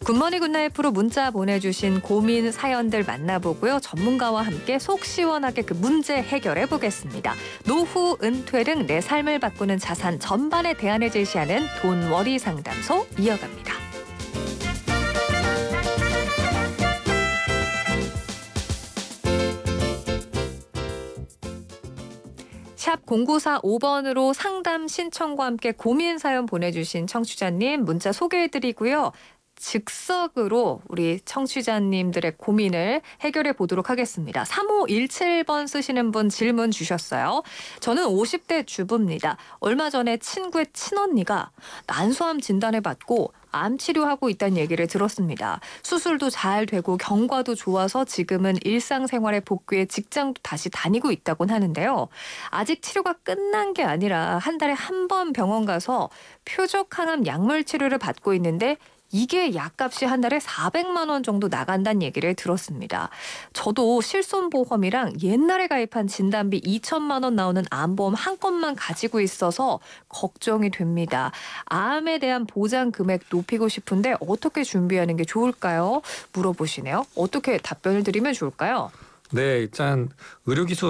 굿모닝 굿나잇프로 문자 보내주신 고민 사연들 만나보고요. 전문가와 함께 속 시원하게 그 문제 해결해 보겠습니다. 노후, 은퇴 등 내 삶을 바꾸는 자산 전반에 대안을 제시하는 돈워리 상담소 이어갑니다. 샵 0945번으로 상담 신청과 함께 고민 사연 보내주신 청취자님 문자 소개해드리고요. 즉석으로 우리 청취자님들의 고민을 해결해 보도록 하겠습니다. 3517번 쓰시는 분 질문 주셨어요. 저는 50대 주부입니다. 얼마 전에 친구의 친언니가 난소암 진단을 받고 암 치료하고 있다는 얘기를 들었습니다. 수술도 잘 되고 경과도 좋아서 지금은 일상생활에 복귀해 직장도 다시 다니고 있다곤 하는데요. 아직 치료가 끝난 게 아니라 한 달에 한 번 병원 가서 표적 항암 약물 치료를 받고 있는데 이게 약값이 한 달에 400만 원 정도 나간다는 얘기를 들었습니다. 저도 실손보험이랑 옛날에 가입한 진단비 2천만 원 나오는 암보험 한 건만 가지고 있어서 걱정이 됩니다. 암에 대한 보장 금액 높이고 싶은데 어떻게 준비하는 게 좋을까요? 물어보시네요. 어떻게 답변을 드리면 좋을까요? 네, 일단 의료기술